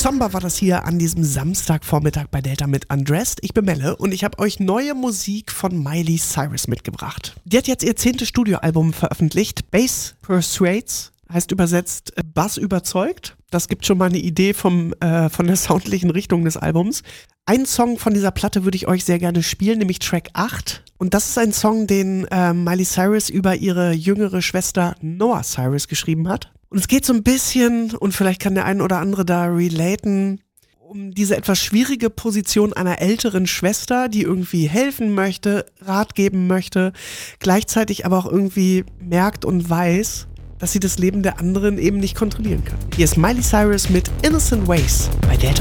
Somber war das hier an diesem Samstagvormittag bei Delta mit Undressed. Ich bin Melle und ich habe euch neue Musik von Miley Cyrus mitgebracht. Die hat jetzt ihr 10. Studioalbum veröffentlicht. Bass Persuades heißt übersetzt Bass überzeugt. Das gibt schon mal eine Idee von der soundlichen Richtung des Albums. Einen Song von dieser Platte würde ich euch sehr gerne spielen, nämlich Track 8. Und das ist ein Song, den Miley Cyrus über ihre jüngere Schwester Noah Cyrus geschrieben hat. Und es geht so ein bisschen, und vielleicht kann der ein oder andere da relaten, um diese etwas schwierige Position einer älteren Schwester, die irgendwie helfen möchte, Rat geben möchte, gleichzeitig aber auch irgendwie merkt und weiß, dass sie das Leben der anderen eben nicht kontrollieren kann. Hier ist Miley Cyrus mit Innocent Ways bei Delta.